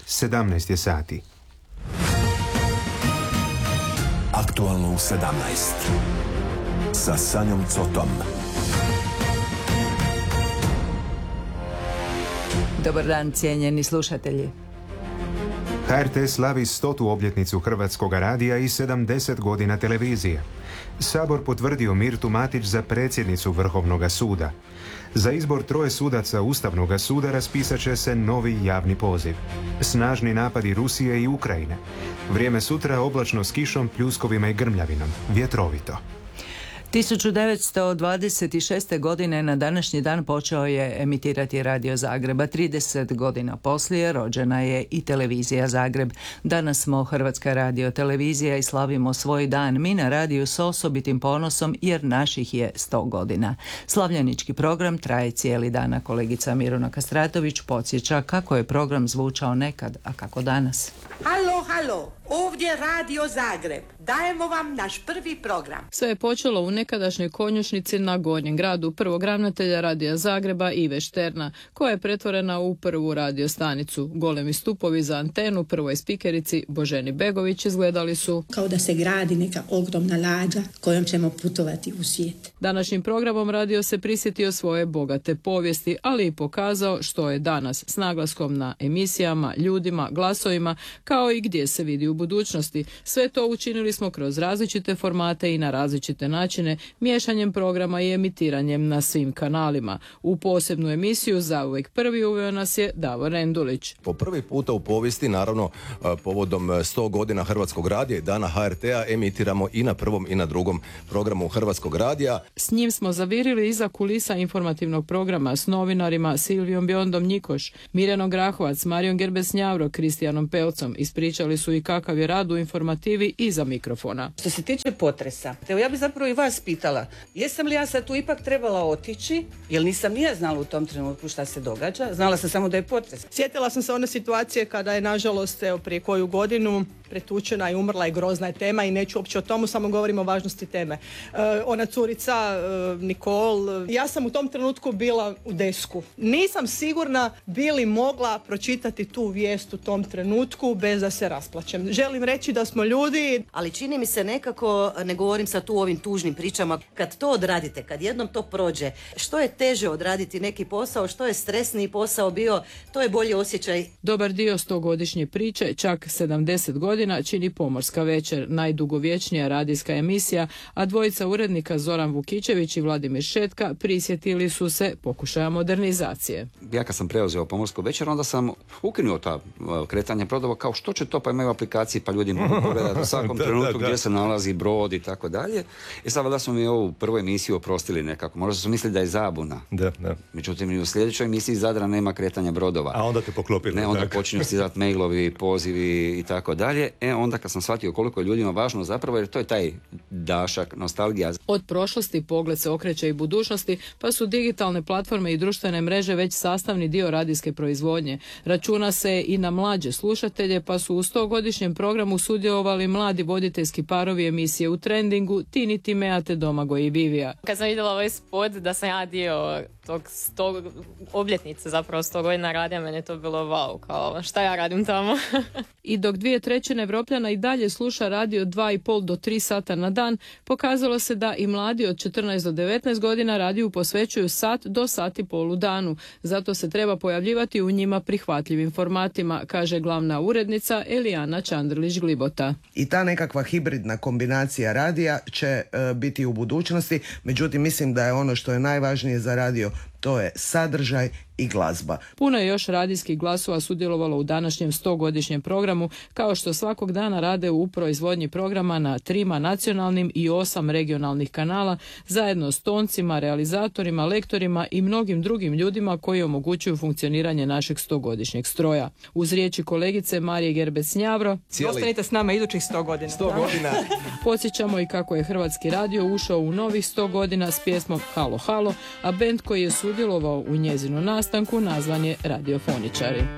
17 je sati. Aktualno u 17. Sa Sanjom Cotom. Dobar dan, cijenjeni slušatelji. HRT slavi 100. obljetnicu Hrvatskog radija i 70 godina televizije. Sabor potvrdio Mirtu Matić za predsjednicu Vrhovnog suda. Za izbor 3 sudaca Ustavnog suda raspisat će se novi javni poziv. Snažni napadi Rusije i Ukrajine. Vrijeme sutra oblačno s kišom, pljuskovima i grmljavinom. Vjetrovito. 1926. godine na današnji dan počeo je emitirati Radio Zagreba. 30 godina poslije rođena je i Televizija Zagreb. Danas smo Hrvatska radiotelevizija i slavimo svoj dan. Mi na radiju s osobitim ponosom jer naših je 100 godina. Slavljenički program traje cijeli dan, a kolegica Miruna Kastratović podsjeća kako je program zvučao nekad, a kako danas. Halo, halo, ovdje Radio Zagreb. Dajemo vam naš prvi program. Sve je počelo u nekadašnjoj konjušnici na Gornjem gradu prvog ravnatelja Radija Zagreba Ive Šterna, koja je pretvorena u prvu radiostanicu. Golemi stupovi za antenu prvoj spikerici Boženi Begović izgledali su kao da se gradi neka ogromna lađa kojom ćemo putovati u svijet. Današnjim programom radio se prisjetio svoje bogate povijesti, ali i pokazao što je danas, s naglaskom na emisijama, ljudima, glasovima, kao i gdje se vidi u budućnosti. Sve to učinili smo kroz različite formate i na različite načine, miješanjem programa i emitiranjem na svim kanalima. U posebnu emisiju zauvijek prvi uveo nas je Davor Rendulić. Po prvi puta u povijesti, naravno povodom 100 godina Hrvatskog radija i dana HRT-a, emitiramo i na prvom i na drugom programu Hrvatskog radija. S njim smo zavirili iza kulisa informativnog programa s novinarima Silvijom Bjondom Njikoš, Mirjanom Grahovac, Marijom Gerbes-Njavro, Kristijanom Pelcom. Ispričali su i kakav je rad u informativi iza mikrofona. Što se tiče potresa, evo ja bih zapravo i vas pitala, jesam li ja sad tu ipak trebala otići, jer nisam ni ja znala u tom trenutku šta se događa, znala sam samo da je potres. Sjetila sam se one situacije kada je nažalost prije koju godinu pretučena i umrla i grozna je tema i neću uopće o tomu, samo govorim o važnosti teme. Ona curica Nikol, ja sam u tom trenutku bila u desku. Nisam sigurna bi li mogla pročitati tu vijest u tom trenutku bez da se rasplačem. Želim reći da smo ljudi. Ali čini mi se nekako, ne govorim sad tu o ovim tužnim pričama, kad to odradite, kad jednom to prođe, što je teže odraditi neki posao, što je stresniji posao bio, to je bolji osjećaj. Dobar dio 100-godišnje priče, čak 70 godina, čini Pomorska večer, najdugovječnija radijska emisija, a dvojica urednika Zoran Vukićević i Vladimir Šetka prisjetili su se pokušaja modernizacije. Ja kad sam preuzeo Pomorsku večer, onda sam ukinuo ta kretanja brodova, kao što će to, pa imaju aplikaciji, pa ljudi mogu pogledati u svakom trenutku gdje se nalazi brod i tako dalje. I sad da smo mi ovu prvu emisiju oprostili nekako. Možda su mislili da je zabuna. Da. Međutim, i u sljedećoj emisiji Zadra nema kretanja brodova. A onda te poklopili. Ne, onda počinju stizati mailovi, pozivi i tako dalje. Onda kad sam shvatio koliko je ljudima važno zapravo, jer to je taj dašak, nostalgija. Od prošlosti pogled se okreće i budućnosti, pa su digitalne platforme i društvene mreže već sastavni dio radijske proizvodnje. Računa se i na mlađe slušatelje, pa su u 100-godišnjem programu sudjelovali mladi voditeljski parovi emisije U trendingu, Tini Timea te Domagoj i Vivija. Kad sam vidjela ovaj spot da sam ja dio tog 100 obljetnice, zapravo 100 godina radija, meni je to bilo wow, kao šta ja radim tamo. I dok 2/3 Evropljana i dalje sluša radio 2,5 do 3 sata na dan, pokazalo se da i mladi od 14 do 19 godina radiju posvećuju sat do sat i pol u danu. Zato se treba pojavljivati u njima prihvatljivim formatima, kaže glavna urednica Elijana Čandrlić-Glibota. I ta nekakva hibridna kombinacija radija će biti u budućnosti, međutim mislim da je ono što je najvažnije za radio, to je sadržaj i glazba. Puno je još radijskih glasova sudjelovalo u današnjem 100-godišnjem programu, kao što svakog dana rade u proizvodnji programa na 3 nacionalnim i 8 regionalnih kanala, zajedno s toncima, realizatorima, lektorima i mnogim drugim ljudima koji omogućuju funkcioniranje našeg 100-godišnjeg stroja. Uz riječi kolegice Marije Gerbes-Njavro, ostanite s nama idućih 100 godina. 100 godina. Podsjećamo i kako je Hrvatski radio ušao u novih 100 godina s pjesmom Halo, halo, a bend koji je sudjelovao u njezinu nastanku nazvan je Radiofoničari.